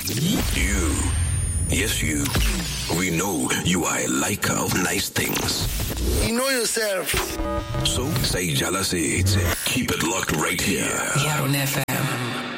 You. Yes, you. We know you are a liker of nice things. You know yourself. So, say jealousy. Keep it locked right here. Yaron FM.